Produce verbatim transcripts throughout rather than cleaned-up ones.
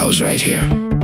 goes right here.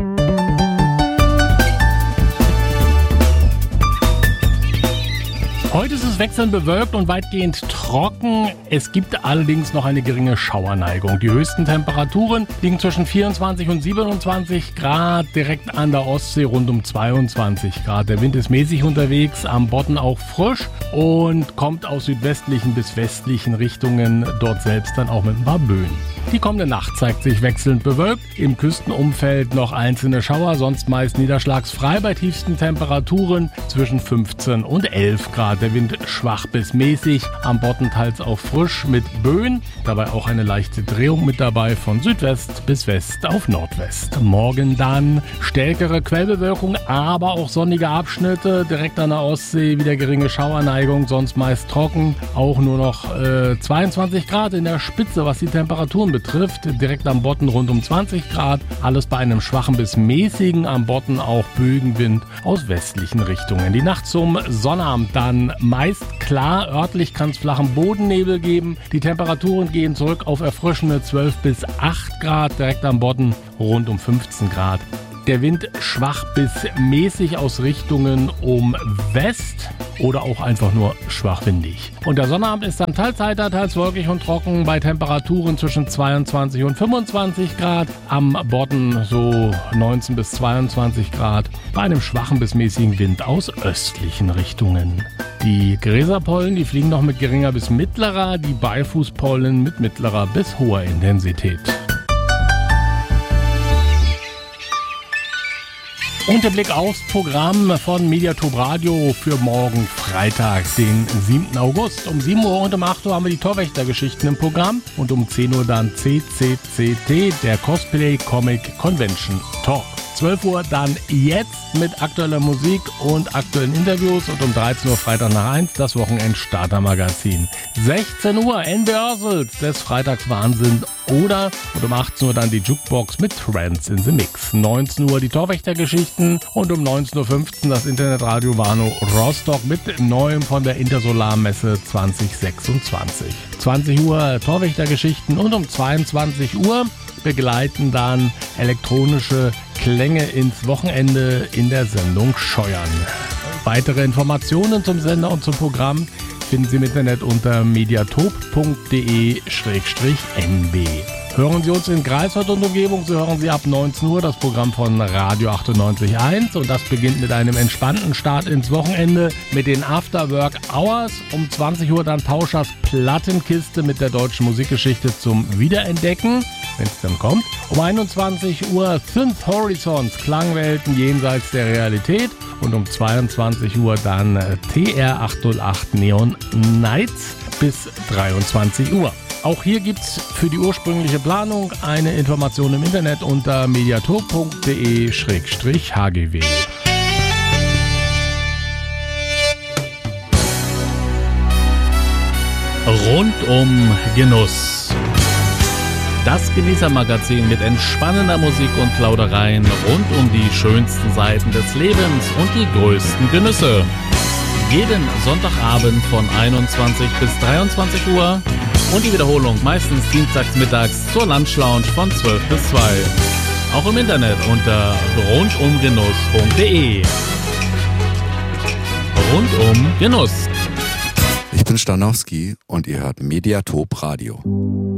Heute ist es wechselnd bewölkt und weitgehend trocken. Es gibt allerdings noch eine geringe Schauerneigung. Die höchsten Temperaturen liegen zwischen vierundzwanzig und siebenundzwanzig Grad, direkt an der Ostsee rund um zweiundzwanzig Grad. Der Wind ist mäßig unterwegs, am Bodden auch frisch und kommt aus südwestlichen bis westlichen Richtungen, dort selbst dann auch mit ein paar Böen. Die kommende Nacht zeigt sich wechselnd bewölkt, im Küstenumfeld noch einzelne Schauer, sonst meist niederschlagsfrei bei tiefsten Temperaturen zwischen fünfzehn und elf Grad. Der Wind schwach bis mäßig, am Bodden teils auch frisch mit Böen, dabei auch eine leichte Drehung mit dabei von Südwest bis West auf Nordwest. Morgen dann stärkere Quellbewölkung, aber auch sonnige Abschnitte, direkt an der Ostsee wieder geringe Schauerneigung, sonst meist trocken, auch nur noch äh, zweiundzwanzig Grad in der Spitze, was die Temperaturen betrifft, direkt am Bodden rund um zwanzig Grad, alles bei einem schwachen bis mäßigen, am Bodden auch Bögenwind aus westlichen Richtungen. Die Nacht zum Sonnabend dann meist klar, örtlich kann es flachen Bodennebel geben, die Temperaturen gehen zurück auf erfrischende zwölf bis acht Grad, direkt am Bodden rund um fünfzehn Grad. Der Wind schwach bis mäßig aus Richtungen um West oder auch einfach nur schwach windig. Und der Sonnabend ist dann teils heiter, teils wolkig und trocken bei Temperaturen zwischen zweiundzwanzig und fünfundzwanzig Grad. Am Bodden so neunzehn bis zweiundzwanzig Grad bei einem schwachen bis mäßigen Wind aus östlichen Richtungen. Die Gräserpollen, die fliegen noch mit geringer bis mittlerer, die Beifußpollen mit mittlerer bis hoher Intensität. Und der Blick aufs Programm von Mediatop Radio für morgen Freitag, den siebten August. Um sieben Uhr und um acht Uhr haben wir die Torwächter-Geschichten im Programm und um zehn Uhr dann C C C T, der Cosplay Comic Convention Talk. zwölf Uhr dann jetzt mit aktueller Musik und aktuellen Interviews und um dreizehn Uhr Freitag nach eins das Wochenend-Starter-Magazin. sechzehn Uhr N B Ursels des Freitagswahnsinn oder und um achtzehn Uhr dann die Jukebox mit Trends in the Mix. neunzehn Uhr die Torwächter-Geschichten und um neunzehn Uhr fünfzehn das Internetradio Warnow Rostock mit Neuem von der Intersolarmesse zwanzig sechsundzwanzig. zwanzig Uhr Torwächter-Geschichten und um zweiundzwanzig Uhr begleiten dann elektronische Klänge ins Wochenende in der Sendung Scheuern. Weitere Informationen zum Sender und zum Programm finden Sie im Internet unter mediatop punkt de schrägstrich n b. Hören Sie uns in Greifswald und Umgebung, so hören Sie ab neunzehn Uhr das Programm von Radio achtundneunzig Komma eins und das beginnt mit einem entspannten Start ins Wochenende mit den Afterwork Hours. Um zwanzig Uhr dann Pauschers Plattenkiste mit der deutschen Musikgeschichte zum Wiederentdecken, wenn es dann kommt. Um einundzwanzig Uhr Synth Horizons, Klangwelten jenseits der Realität und um zweiundzwanzig Uhr dann T R achthundertacht Neon Nights bis dreiundzwanzig Uhr. Auch hier gibt's für die ursprüngliche Planung eine Information im Internet unter mediatop punkt de schrägstrich h g w. Rundum Genuss. Das Genießermagazin mit entspannender Musik und Plaudereien rund um die schönsten Seiten des Lebens und die größten Genüsse. Jeden Sonntagabend von einundzwanzig bis dreiundzwanzig Uhr und die Wiederholung meistens dienstags mittags zur Lunchlounge von zwölf bis zwei. Auch im Internet unter rundumgenuss punkt de. Rundum Genuss. Ich bin Stanowski und ihr hört Mediatop Radio.